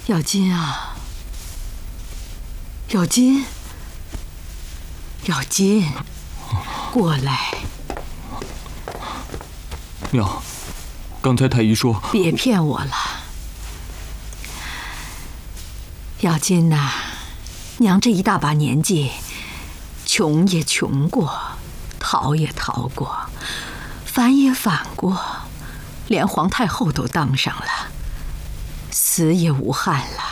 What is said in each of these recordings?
咬金啊，咬金，咬金，过来。 娘，刚才太医说…… 别骗我了，咬金呐，娘这一大把年纪，穷也穷过，逃也逃过，反也反过，连皇太后都当上了，死也无憾了。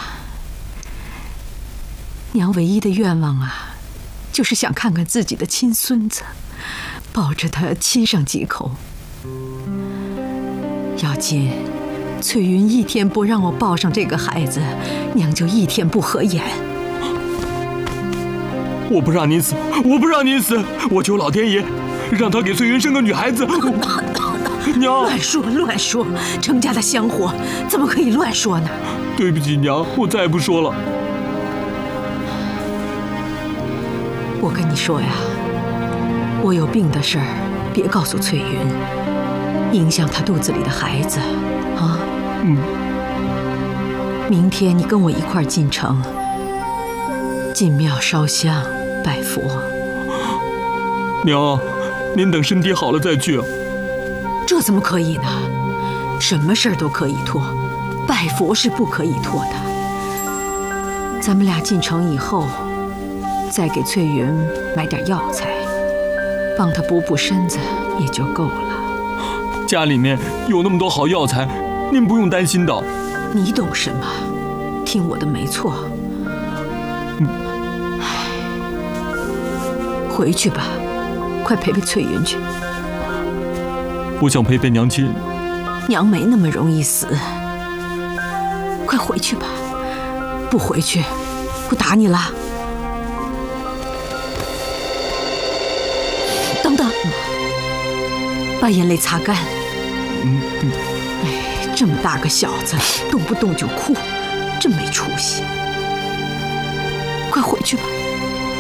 娘唯一的愿望啊，就是想看看自己的亲孙子，抱着他亲上几口。咬金，翠云一天不让我抱上这个孩子，娘就一天不合眼。 我不让您死，我不让您死！我求老天爷，让他给翠云生个女孩子。娘， 乱说乱说，程家的香火怎么可以乱说呢？ 对不起娘，我再也不说了。 我跟你说呀，我有病的事儿别告诉翠云，影响她肚子里的孩子啊。明天你跟我一块儿进城，进庙烧香拜佛。 娘，您等身体好了再去。 这怎么可以呢？什么事儿都可以拖，拜佛是不可以拖的。咱们俩进城以后，再给翠云买点药材，帮她补补身子也就够了。 家里面有那么多好药材，您不用担心的。 你懂什么？听我的没错。回去吧，快陪陪翠云去。 我想陪陪娘亲。 娘没那么容易死，快回去吧，不回去我打你了。等等，把眼泪擦干。哎，这么大个小子，动不动就哭，真没出息。快回去吧。